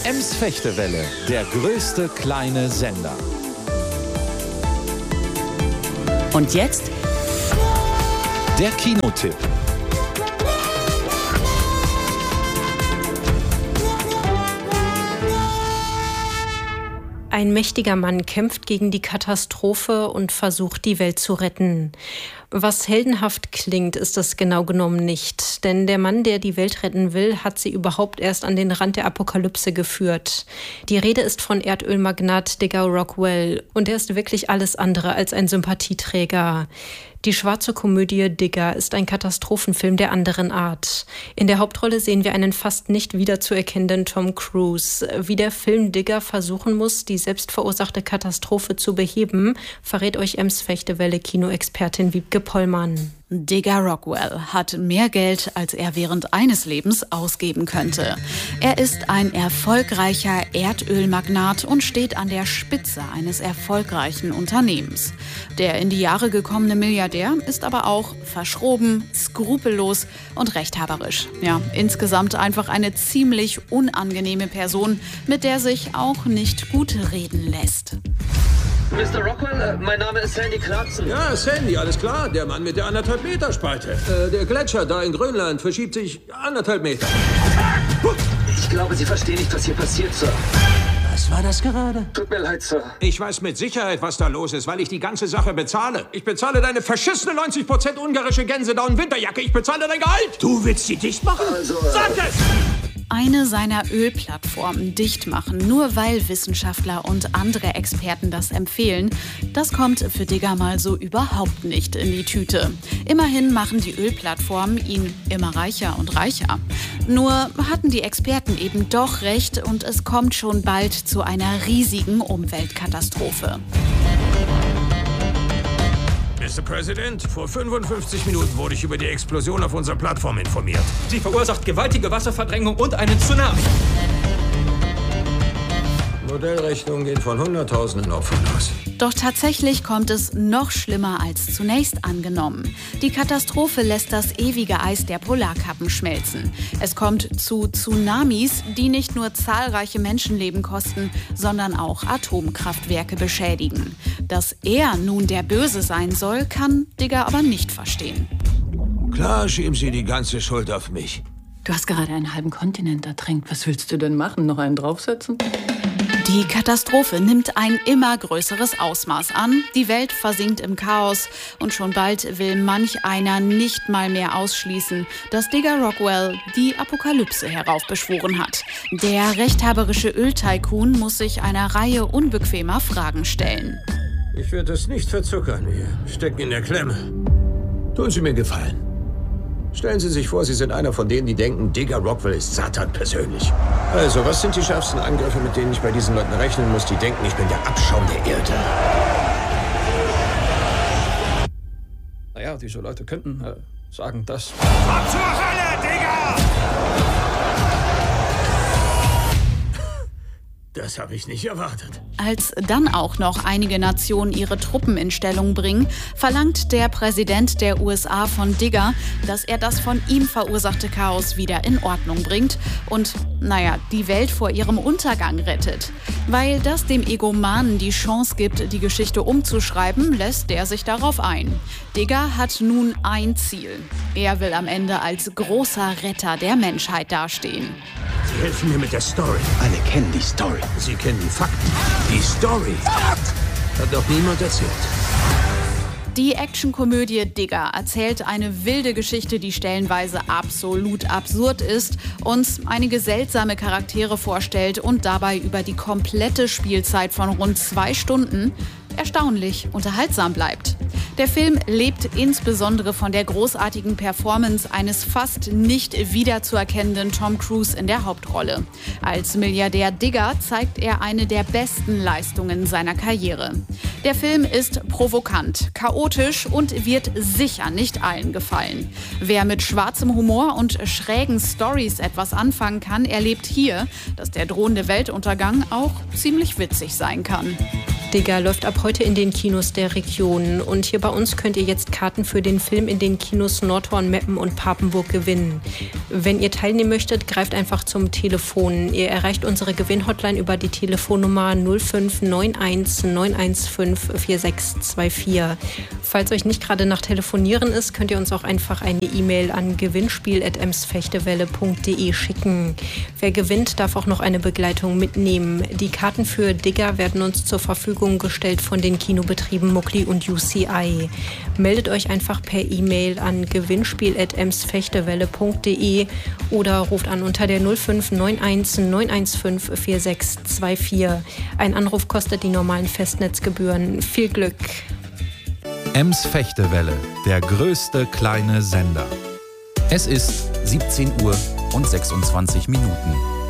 Ems-Fechtewelle, der größte kleine Sender. Und jetzt der Kinotipp. Ein mächtiger Mann kämpft gegen die Katastrophe und versucht, die Welt zu retten. Was heldenhaft klingt, ist das genau genommen nicht. Denn der Mann, der die Welt retten will, hat sie überhaupt erst an den Rand der Apokalypse geführt. Die Rede ist von Erdölmagnat Digger Rockwell. Und er ist wirklich alles andere als ein Sympathieträger. Die schwarze Komödie Digger ist ein Katastrophenfilm der anderen Art. In der Hauptrolle sehen wir einen fast nicht wiederzuerkennenden Tom Cruise. Wie der Film Digger versuchen muss, die selbstverursachte Katastrophe zu beheben, verrät euch Ems-Fechtewelle-Kinoexpertin Wiebke Pollmann. Digger Rockwell hat mehr Geld, als er während eines Lebens ausgeben könnte. Er ist ein erfolgreicher Erdölmagnat und steht an der Spitze eines erfolgreichen Unternehmens. Der in die Jahre gekommene Milliardär ist aber auch verschroben, skrupellos und rechthaberisch. Ja, insgesamt einfach eine ziemlich unangenehme Person, mit der sich auch nicht gut reden lässt. Mr. Rockwell, mein Name ist Sandy Clarkson. Ja, Sandy, alles klar. Der Mann mit der 1,5 Meter Spalte. Der Gletscher da in Grönland verschiebt sich 1,5 Meter. Ich glaube, Sie verstehen nicht, was hier passiert, Sir. Was war das gerade? Tut mir leid, Sir. Ich weiß mit Sicherheit, was da los ist, weil ich die ganze Sache bezahle. Ich bezahle deine verschissene 90% ungarische Gänsedown-Winterjacke. Ich bezahle dein Gehalt. Du willst sie dicht machen? Also, Sag es! Eine seiner Ölplattformen dicht machen, nur weil Wissenschaftler und andere Experten das empfehlen, das kommt für Digger mal so überhaupt nicht in die Tüte. Immerhin machen die Ölplattformen ihn immer reicher und reicher. Nur hatten die Experten eben doch recht und es kommt schon bald zu einer riesigen Umweltkatastrophe. Mr. President, vor 55 Minuten wurde ich über die Explosion auf unserer Plattform informiert. Sie verursacht gewaltige Wasserverdrängung und einen Tsunami. Modellrechnungen gehen von Hunderttausenden Opfern aus. Doch tatsächlich kommt es noch schlimmer als zunächst angenommen. Die Katastrophe lässt das ewige Eis der Polarkappen schmelzen. Es kommt zu Tsunamis, die nicht nur zahlreiche Menschenleben kosten, sondern auch Atomkraftwerke beschädigen. Dass er nun der Böse sein soll, kann Digger aber nicht verstehen. Klar schieben Sie die ganze Schuld auf mich. Du hast gerade einen halben Kontinent ertränkt. Was willst du denn machen? Noch einen draufsetzen? Die Katastrophe nimmt ein immer größeres Ausmaß an. Die Welt versinkt im Chaos und schon bald will manch einer nicht mal mehr ausschließen, dass Digger Rockwell die Apokalypse heraufbeschworen hat. Der rechthaberische Öltycoon muss sich einer Reihe unbequemer Fragen stellen. Ich werde es nicht verzuckern. Wir stecken in der Klemme. Tun Sie mir einen Gefallen. Stellen Sie sich vor, Sie sind einer von denen, die denken, Digger Rockwell ist Satan persönlich. Also, was sind die schärfsten Angriffe, mit denen ich bei diesen Leuten rechnen muss, die denken, ich bin der Abschaum der Erde? Naja, diese Leute könnten sagen, dass... Komm zur Hölle, Digger! Das habe ich nicht erwartet. Als dann auch noch einige Nationen ihre Truppen in Stellung bringen, verlangt der Präsident der USA von Digger, dass er das von ihm verursachte Chaos wieder in Ordnung bringt und, die Welt vor ihrem Untergang rettet. Weil das dem Egomanen die Chance gibt, die Geschichte umzuschreiben, lässt der sich darauf ein. Digger hat nun ein Ziel. Er will am Ende als großer Retter der Menschheit dastehen. Sie helfen mir mit der Story. Alle kennen die Story. Sie kennen die Fakten. Die Story hat doch niemand erzählt. Die Actionkomödie Digger erzählt eine wilde Geschichte, die stellenweise absolut absurd ist, uns einige seltsame Charaktere vorstellt und dabei über die komplette Spielzeit von rund 2 Stunden erstaunlich unterhaltsam bleibt. Der Film lebt insbesondere von der großartigen Performance eines fast nicht wiederzuerkennenden Tom Cruise in der Hauptrolle. Als Milliardär Digger zeigt er eine der besten Leistungen seiner Karriere. Der Film ist provokant, chaotisch und wird sicher nicht allen gefallen. Wer mit schwarzem Humor und schrägen Storys etwas anfangen kann, erlebt hier, dass der drohende Weltuntergang auch ziemlich witzig sein kann. Digger läuft ab heute in den Kinos der Region. Und hier bei uns könnt ihr jetzt Karten für den Film in den Kinos Nordhorn, Meppen und Papenburg gewinnen. Wenn ihr teilnehmen möchtet, greift einfach zum Telefon. Ihr erreicht unsere Gewinnhotline über die Telefonnummer 0591 915 4624. Falls euch nicht gerade nach Telefonieren ist, könnt ihr uns auch einfach eine E-Mail an gewinnspiel@emsfechtewelle.de schicken. Wer gewinnt, darf auch noch eine Begleitung mitnehmen. Die Karten für Digger werden uns zur Verfügung gestellt von den Kinobetrieben Muckli und UCI. Meldet euch einfach per E-Mail an gewinnspiel@emsfechtewelle.de oder ruft an unter der 0591 915 4624. Ein Anruf kostet die normalen Festnetzgebühren. Viel Glück! Ems Fechtewelle, der größte kleine Sender. Es ist 17 Uhr und 26 Minuten.